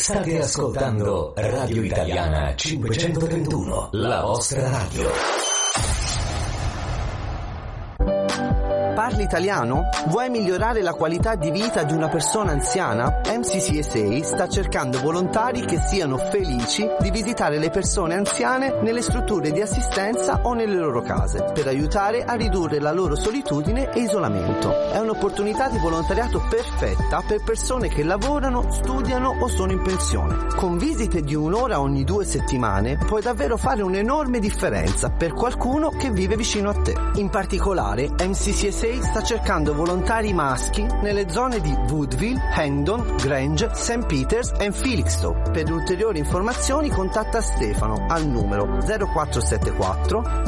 State ascoltando Radio Italiana 531, la vostra radio. Parli italiano? Vuoi migliorare la qualità di vita di una persona anziana? MCCSA sta cercando volontari che siano felici di visitare le persone anziane nelle strutture di assistenza o nelle loro case, per aiutare a ridurre la loro solitudine e isolamento. È un'opportunità di volontariato perfetta per persone che lavorano, studiano o sono in pensione. Con visite di un'ora ogni 2 settimane puoi davvero fare un'enorme differenza per qualcuno che vive vicino a te. In particolare, MCCSA sta cercando volontari maschi nelle zone di Woodville, Hangdon, Grange, St. Peters e Felixstowe. Per ulteriori informazioni contatta Stefano al numero 0474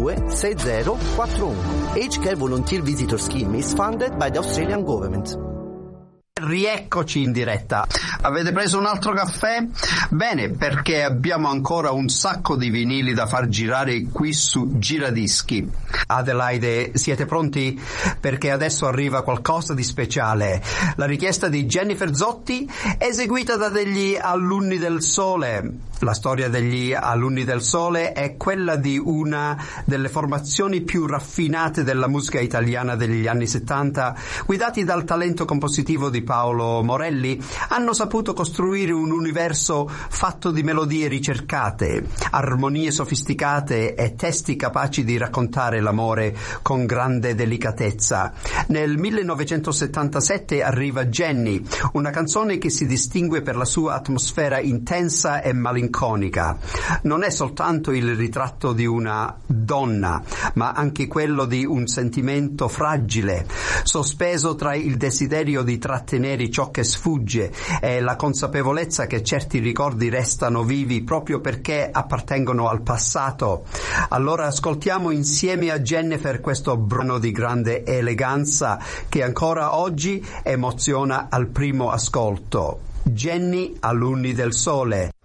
826041. Age Care Volunteer Visitor Scheme is funded by the Australian Government. Rieccoci in diretta. Avete preso un altro caffè? Bene, perché abbiamo ancora un sacco di vinili da far girare qui su Giradischi. Adelaide, siete pronti? Perché adesso arriva qualcosa di speciale. La richiesta di Jennifer Zotti, eseguita da degli Alunni del Sole. La storia degli Alunni del Sole è quella di una delle formazioni più raffinate della musica italiana degli anni 70, guidati dal talento compositivo di Paolo Morelli. Hanno saputo costruire un universo fatto di melodie ricercate, armonie sofisticate e testi capaci di raccontare l'amore con grande delicatezza. Nel 1977 arriva Jenny, una canzone che si distingue per la sua atmosfera intensa e malinconica. Non è soltanto il ritratto di una donna, ma anche quello di un sentimento fragile, sospeso tra il desiderio di trattenere ciò che sfugge e la consapevolezza che certi ricordi restano vivi proprio perché appartengono al passato. Allora ascoltiamo insieme a Jennifer questo brano di grande eleganza che ancora oggi emoziona al primo ascolto. Jenny, Alunni del Sole.